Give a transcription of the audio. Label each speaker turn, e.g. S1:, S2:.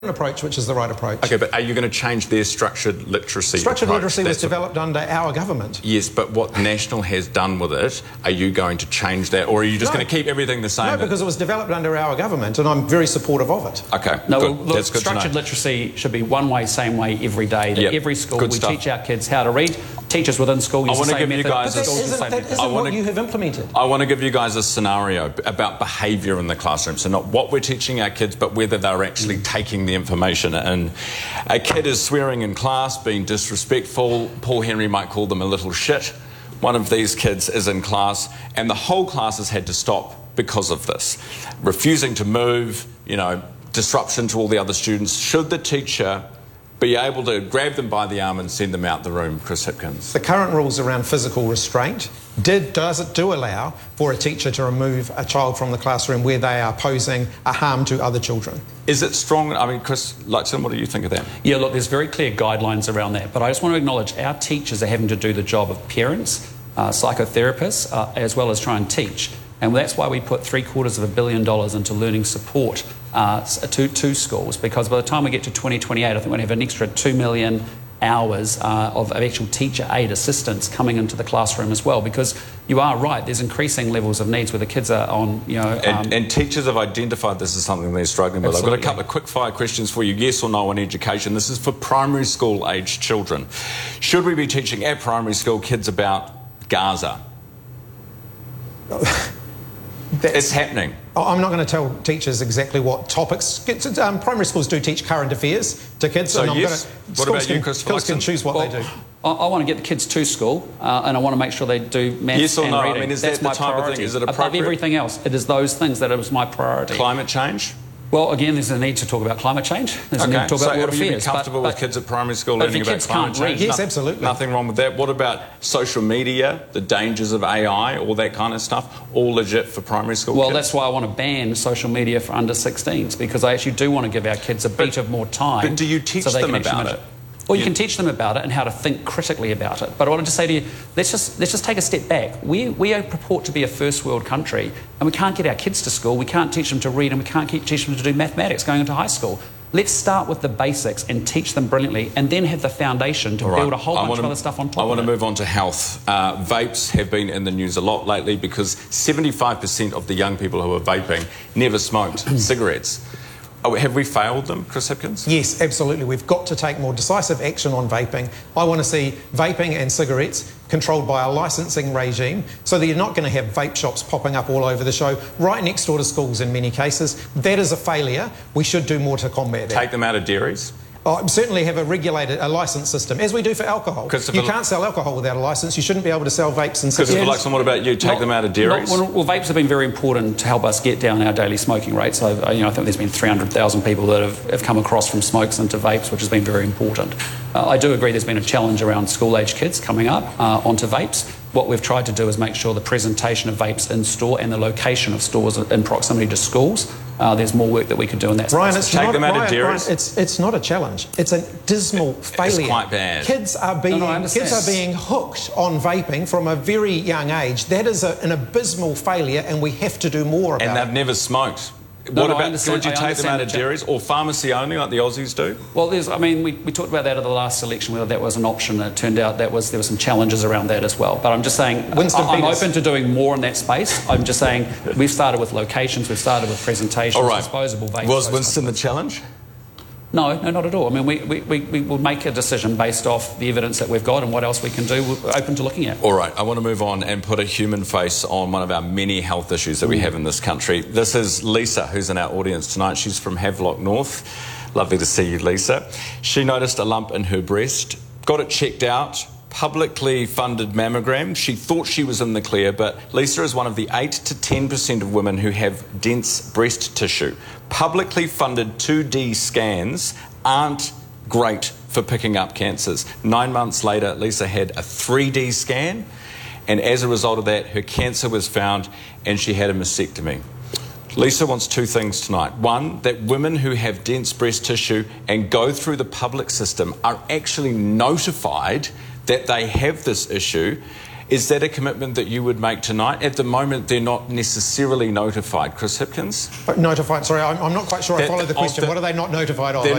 S1: approach, which is the right approach.
S2: Okay, but are you going to change their structured literacy
S1: Structured
S2: approach?
S1: literacy was developed under our government.
S2: Yes, but what National has done with it, are you going to change that, or are you just going to keep everything the same?
S1: No, because it was developed under our government, and I'm very supportive of it.
S2: Okay,
S3: no,
S2: good.
S3: Look,
S2: That's good
S3: structured
S2: to know.
S3: literacy should be one way, same way, every day. That every school
S2: Good
S3: we
S2: stuff.
S3: teach our kids how to read. Teachers within school use the same method.
S1: But that isn't what you have implemented.
S2: I want to give you guys a scenario about behaviour in the classroom. So not what we're teaching our kids, but whether they're actually taking the information in. A kid is swearing in class, being disrespectful. Paul Henry might call them a little shit. One of these kids is in class, and the whole class has had to stop because of this. Refusing to move, disruption to all the other students. Should the teacher be able to grab them by the arm and send them out the room, Chris Hipkins?
S1: The current rules around physical restraint do allow for a teacher to remove a child from the classroom where they are posing a harm to other children.
S2: Is it strong? I mean, Chris Luxon, what do you think of that?
S3: Yeah, look, there's very clear guidelines around that, but I just want to acknowledge our teachers are having to do the job of parents, psychotherapists, as well as try and teach. And that's why we put $750 million into learning support to schools, because by the time we get to 2028, I think we're going to have an extra 2 million hours of actual teacher aid assistance coming into the classroom as well, because you are right, there's increasing levels of needs where the kids are on,
S2: and teachers have identified this as something they're struggling with.
S3: Absolutely.
S2: I've got a couple of quick fire questions for you, yes or no on education. This is for primary school aged children. Should we be teaching at primary school kids about Gaza? It's happening.
S1: I'm not going to tell teachers exactly what topics. Primary schools do teach current affairs to kids.
S2: So
S1: and
S2: yes, what about you, Chris?
S1: Schools can choose what they do.
S3: I want to get the kids to school, and I want to make sure they do maths
S2: yes or
S3: and
S2: no?
S3: reading.
S2: I mean, is
S3: That's
S2: that the
S3: my
S2: type
S3: priority.
S2: of thing? Is it
S3: Above
S2: appropriate?
S3: everything else, it is those things that is my priority.
S2: Climate change?
S3: Well, again, there's a need to talk about climate change. There's a need to talk about world
S2: would you be
S3: affairs.
S2: comfortable with kids at primary school
S3: but if
S2: learning
S3: your
S2: about
S3: kids
S2: climate
S3: can't
S2: change?
S3: read,
S1: Yes, absolutely.
S2: Nothing wrong with that. What about social media, the dangers of AI, all that kind of stuff? All legit for primary school
S3: Well,
S2: kids?
S3: that's why I want to ban social media for under 16s, because I actually do want to give our kids a bit of more time.
S2: But do you teach
S3: so they
S2: them
S3: can actually
S2: about
S3: manage
S2: it?
S3: Well, you can teach them about it and how to think critically about it. But I wanted to say to you, let's just take a step back. We purport to be a first world country, and we can't get our kids to school. We can't teach them to read, and we can't teach them to do mathematics going into high school. Let's start with the basics and teach them brilliantly, and then have the foundation to build a whole bunch of other stuff on top of it.
S2: I want to move on to health. Vapes have been in the news a lot lately because 75% of the young people who are vaping never smoked cigarettes. Have we failed them, Chris Hipkins?
S1: Yes, absolutely. We've got to take more decisive action on vaping. I want to see vaping and cigarettes controlled by a licensing regime so that you're not going to have vape shops popping up all over the show, right next door to schools in many cases. That is a failure. We should do more to combat that.
S2: Take them out of dairies?
S1: Certainly have a licence system, as we do for alcohol. You can't sell alcohol without a licence. You shouldn't be able to sell vapes and cigarettes.
S2: Christopher Luxon, what about you? Take them out of dairies?
S3: Well, vapes have been very important to help us get down our daily smoking rates. I think there's been 300,000 people that have come across from smokes into vapes, which has been very important. I do agree there's been a challenge around school-age kids coming up onto vapes. What we've tried to do is make sure the presentation of vapes in store and the location of stores in proximity to schools. There's more work that we could do in that
S1: Ryan,
S3: space.
S2: Take them out of dairies?
S1: It's not a challenge. It's a dismal failure.
S2: It's quite bad.
S1: Kids are being hooked on vaping from a very young age. That is an abysmal failure, and we have to do more about it.
S2: And they've never smoked. Would you take them out of dairies or pharmacy only like the Aussies do?
S3: Well, we talked about that at the last election, whether that was an option. It turned out there were some challenges around that as well. But I'm just saying, I'm open to doing more in that space. I'm just saying, we've started with locations, we've started with presentations,
S2: all right.
S3: disposable vapes.
S2: Was Winston the challenge?
S3: No, not at all. I mean, we will make a decision based off the evidence that we've got and what else we can do. We're open to looking at.
S2: All right, I want to move on and put a human face on one of our many health issues that we have in this country. This is Lisa, who's in our audience tonight. She's from Havelock North. Lovely to see you, Lisa. She noticed a lump in her breast, got it checked out, publicly funded mammogram. She thought she was in the clear, but Lisa is one of the 8 to 10% of women who have dense breast tissue. Publicly funded 2D scans aren't great for picking up cancers. 9 months later, Lisa had a 3D scan, and as a result of that, her cancer was found and she had a mastectomy. Lisa wants two things tonight. One, that women who have dense breast tissue and go through the public system are actually notified that they have this issue. Is that a commitment that you would make tonight? At the moment, they're not necessarily notified. Chris Hipkins?
S1: Notified, sorry, I'm not quite sure I followed the question. What are they not notified of?
S2: They're